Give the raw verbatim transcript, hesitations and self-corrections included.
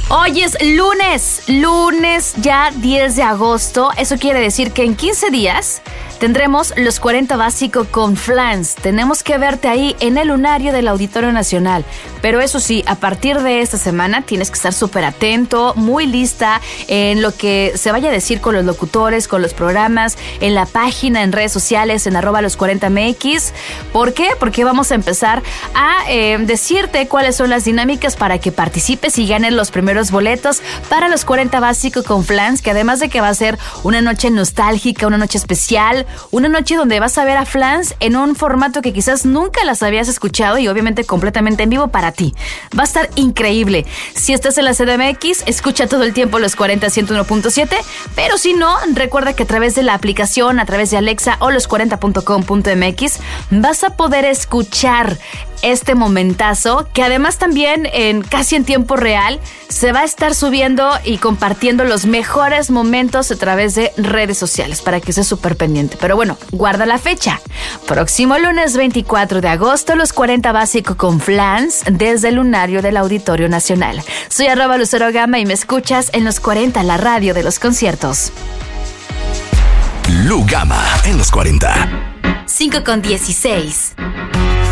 Hoy es lunes, lunes ya diez de agosto. Eso quiere decir que en quince días tendremos los cuarenta básico con Flans. Tenemos que verte ahí en el lunario del Auditorio Nacional. Pero eso sí, a partir de esta semana tienes que estar súper atento, muy lista en lo que se vaya a decir con los locutores, con los programas, en la página, en redes sociales, en arroba los cuarenta M X. ¿Por qué? Porque vamos a empezar a eh, decirte cuáles son las dinámicas para que participes y ganes los primeros boletos para los cuarenta básico con Flans, que además de que va a ser una noche nostálgica, una noche especial, una noche donde vas a ver a Flans en un formato que quizás nunca las habías escuchado y obviamente completamente en vivo para ti. Va a estar increíble. Si estás en la C D M X, escucha todo el tiempo los cuarenta ciento uno punto siete, pero si no, recuerda que a través de la aplicación, a través de Alexa o los cuarenta punto com punto M X vas a poder escuchar este momentazo, que además también en casi en tiempo real se va a estar subiendo y compartiendo los mejores momentos a través de redes sociales para que estés súper pendiente. Pero bueno, guarda la fecha. Próximo lunes veinticuatro de agosto, los cuarenta básico con Flans desde el lunario del Auditorio Nacional. Soy arroba Lucero Gama y me escuchas en los cuarenta, la radio de los conciertos. Lu Gama en los cuarenta. cinco con dieciséis.